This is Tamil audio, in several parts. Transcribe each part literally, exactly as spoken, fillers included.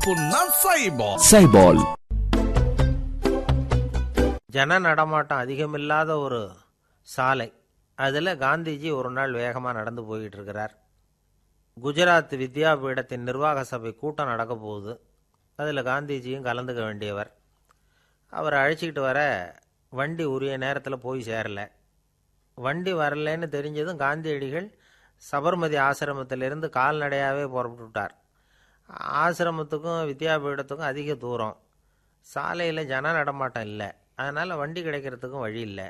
புன்னா சைபால். சைபால். ஜன நடமாட்டம் அதிகமில்லாத ஒரு சாலை, அதில் காந்திஜி ஒரு நாள் வேகமாக நடந்து போயிட்டு இருக்கிறார். குஜராத் வித்யாபீடத்தின் நிர்வாக சபை கூட்டம் நடக்க போகுது. அதில் காந்திஜியும் கலந்துக்க வேண்டியவர். அவரை அழைச்சிக்கிட்டு வர வண்டி உரிய நேரத்தில் போய் சேரலை. வண்டி வரலன்னு தெரிஞ்சதும் காந்தியடிகள் சபர்மதி ஆசிரமத்திலிருந்து கால்நடையாகவே புறப்பட்டு விட்டார். ஆசிரமத்துக்கும் வித்யாபீடத்துக்கும் அதிக தூரம், சாலையில் ஜன நடமாட்டம் இல்லை, அதனால் வண்டி கிடைக்கிறதுக்கும் வழி இல்லை.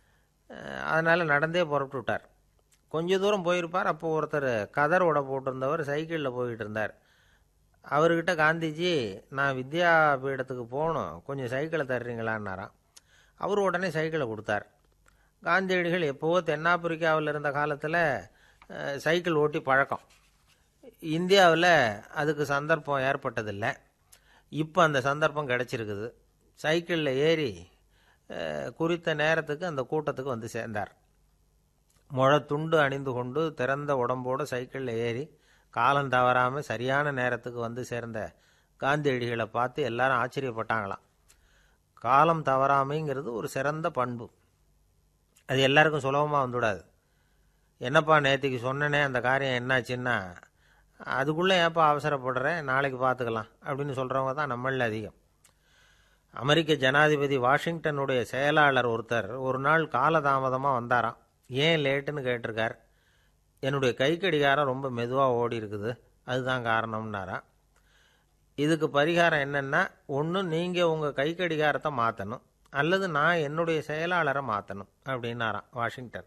அதனால் நடந்தே புறப்பட்டு விட்டார். கொஞ்சம் தூரம் போயிருப்பார். அப்போ ஒருத்தர் கதர் உடை போட்டிருந்தவர் சைக்கிளில் போய்கிட்டு இருந்தார். அவர்கிட்ட காந்திஜி, நான் வித்யாபீடத்துக்கு போகணும், கொஞ்சம் சைக்கிளை தர்றீங்களான்னாராம். அவர் உடனே சைக்கிளை கொடுத்தார். காந்தியடிகள் எப்போவோ தென்னாப்பிரிக்காவில் இருந்த காலத்தில் சைக்கிள் ஓட்டி பழக்கம். இந்தியாவில் அதுக்கு சந்தர்ப்பம் ஏற்பட்டதில்லை. இப்போ அந்த சந்தர்ப்பம் கிடச்சிருக்குது. சைக்கிளில் ஏறி குறித்த நேரத்துக்கு அந்த கூட்டத்துக்கு வந்து சேர்ந்தார். முழ துண்டு அணிந்து கொண்டு திறந்த உடம்போடு சைக்கிளில் ஏறி காலம் தவறாமல் சரியான நேரத்துக்கு வந்து சேர்ந்த காந்தியடிகளை பார்த்து எல்லாரும் ஆச்சரியப்பட்டாங்களாம். காலம் தவறாமைங்கிறது ஒரு சிறந்த பண்பு. அது எல்லாருக்கும் சுலபமாக வந்துவிடாது. என்னப்பா நேற்றுக்கு சொன்னனே அந்த காரியம் என்னாச்சுன்னா, அதுக்குள்ளே ஏப்பா அவசரப்படுறேன், நாளைக்கு பார்த்துக்கலாம் அப்படின்னு சொல்கிறவங்க தான் நம்மளில் அதிகம். அமெரிக்க ஜனாதிபதி வாஷிங்டனுடைய செயலாளர் ஒருத்தர் ஒரு நாள் காலதாமதமாக வந்தாராம். ஏன் லேட்டுன்னு கேட்டிருக்கார். என்னுடைய கை கடிகாரம் ரொம்ப மெதுவாக ஓடி இருக்குது, அதுதான் காரணம்னாராம். இதுக்கு பரிகாரம் என்னென்னா, ஒன்று நீங்கள் உங்கள் கை கடிகாரத்தை மாற்றணும், அல்லது நான் என்னுடைய செயலாளரை மாற்றணும் அப்படின்னாராம் வாஷிங்டன்.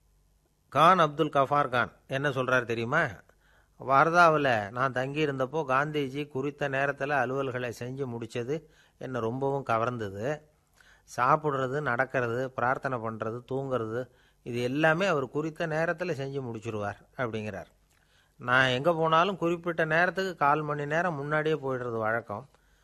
கான் அப்துல் கஃபார் கான் என்ன சொல்கிறார் தெரியுமா? வார்தாவில் நான் தங்கியிருந்தப்போ காந்திஜி குறித்த நேரத்தில் அலுவல்களை செஞ்சு முடித்தது என்னை ரொம்பவும் கவர்ந்தது. சாப்பிட்றது, நடக்கிறது, பிரார்த்தனை பண்ணுறது, தூங்கிறது, இது எல்லாமே அவர் குறித்த நேரத்தில் செஞ்சு முடிச்சுடுவார் அப்படிங்கிறார். நான் எங்கே போனாலும் குறிப்பிட்ட நேரத்துக்கு கால் மணி நேரம் முன்னாடியே போயிடுறது வழக்கம்.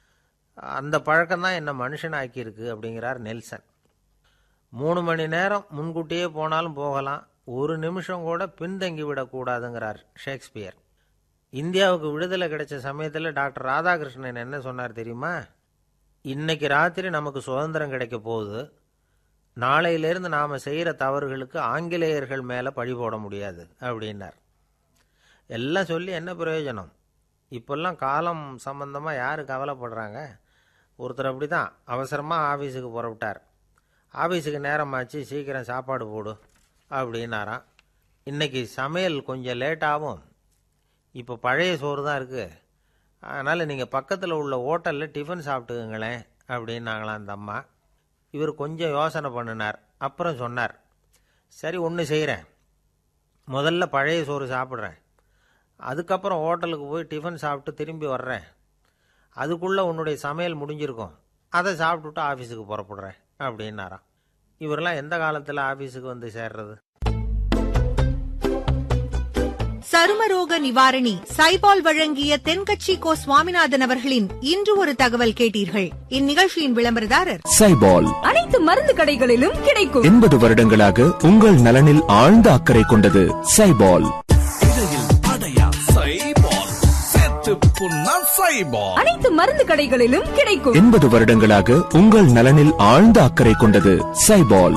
அந்த பழக்கம்தான் என்னை மனுஷனாக்கியிருக்கு அப்படிங்கிறார் நெல்சன். மூணு மணி நேரம் முன்கூட்டியே போனாலும் போகலாம், ஒரு நிமிஷம் கூட பின்தங்கி விடக்கூடாதுங்கிறார் ஷேக்ஸ்பியர். இந்தியாவுக்கு விடுதலை கிடைச்ச சமயத்தில் டாக்டர் ராதாகிருஷ்ணன் என்ன சொன்னார் தெரியுமா? இன்னைக்கு ராத்திரி நமக்கு சுதந்திரம் கிடைக்க போகுது, நாளையிலேருந்து நாம் செய்கிற தவறுகளுக்கு ஆங்கிலேயர்கள் மேலே பழி போட முடியாது அப்படின்னார். எல்லாம் சொல்லி என்ன பிரயோஜனம்? இப்போல்லாம் காலம் சம்பந்தமாக யார் கவலைப்படுறாங்க? ஒருத்தர் அப்படி தான் அவசரமாக ஆஃபீஸுக்கு புறப்பட்டார். ஆஃபீஸுக்கு நேரமாச்சு, சீக்கிரம் சாப்பாடு போடு அப்படின்னாராம். இன்றைக்கி சமையல் கொஞ்சம் லேட்டாகும், இப்போ பழைய சோறு தான் இருக்குது, அதனால் நீங்கள் பக்கத்தில் உள்ள ஹோட்டலில் டிஃபன் சாப்பிட்டுக்குங்களேன் அப்படின்னாங்களாம் அந்த அம்மா. இவர் கொஞ்சம் யோசனை பண்ணினார். அப்புறம் சொன்னார், சரி ஒன்று செய்கிறேன், முதல்ல பழைய சோறு சாப்பிட்றேன், அதுக்கப்புறம் ஹோட்டலுக்கு போய் டிஃபன் சாப்பிட்டு திரும்பி வர்றேன், அதுக்குள்ளே உன்னுடைய சமையல் முடிஞ்சிருக்கும், அதை சாப்பிட்டுட்டு ஆஃபீஸுக்கு புறப்படுறேன் அப்படின்னாராம். இவரெல்லாம் எந்த காலத்தில் ஆஃபீஸுக்கு வந்து சேர்றது? சருமரோக நிவாரணி சைபால் வழங்கிய தென்கட்சி கோ சுவாமிநாதன் அவர்களின் இன்று ஒரு தகவல் கேட்டீர்கள். இந்நிகழ்ச்சியின் விளம்பரதாரர் சைபால். அனைத்து மருந்து கடைகளிலும் கிடைக்கும். எண்பது வருடங்களாக உங்கள் நலனில் ஆழ்ந்த அக்கறை கொண்டது சைபால். அனைத்து மருந்து கடைகளிலும் கிடைக்கும். எண்பது வருடங்களாக உங்கள் நலனில் ஆழ்ந்த அக்கறை கொண்டது சைபால்.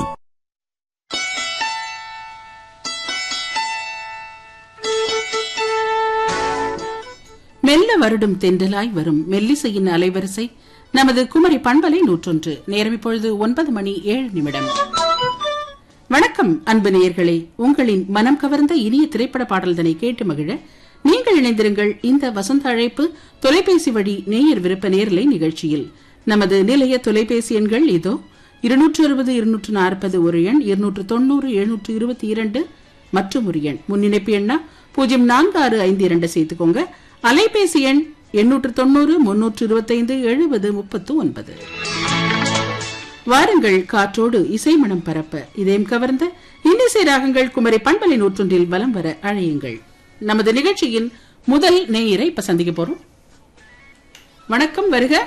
மெல்ல வருடும் தென்றலாய் வரும் மெல்லிசையின் அலைவரிசை நமது குமரி பண்பலை நூற்றொன்று. நேரம் இப்பொழுது ஒன்பது மணி ஏழு நிமிடம். வணக்கம் அன்பு நேயர்களே, உங்களின் மனம் கவர்ந்த இனிய திரைப்பட பாடல்தனை கேட்டு மகிழ நீங்கள் இணைந்திருங்கள் இந்த வசந்த அழைப்பு தொலைபேசி வழி நேயர் விருப்ப நேரலை நிகழ்ச்சியில். நமது நிலைய தொலைபேசி எண்கள் இதோ: இருநூற்று அறுபது இருநூற்று நாற்பது ஒரு எண், இருநூற்று தொண்ணூறு எழுநூற்று இருபத்தி இரண்டு மற்றும் ஒரு எண். முன்னிணைப்பு எண்ணா பூஜ்ஜியம் நான்கு ஆறு ஐந்து இரண்டு சேர்த்துக்கோங்க. அலைபேசி எண் எண்ணூற்று தொண்ணூறு முன்னூற்று இருபத்தைந்து எழுபது முப்பத்து ஒன்பது. வாருங்கள், காற்றோடு இசைமணம் பரப்ப இதயம் கவர்ந்த இன்னிசை ராகங்கள் குமரி பண்பலை நூற்றொன்றில் வலம் வர அழையுங்கள். நமது நிகழ்ச்சியின் முதல் நேயரை இப்ப சந்திக்க போறோம். வணக்கம், வருக.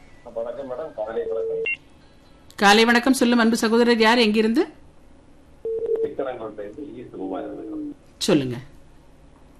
காலை வணக்கம் சொல்லும் அன்பு சகோதரர் யார், எங்கிருந்து? சொல்லுங்க.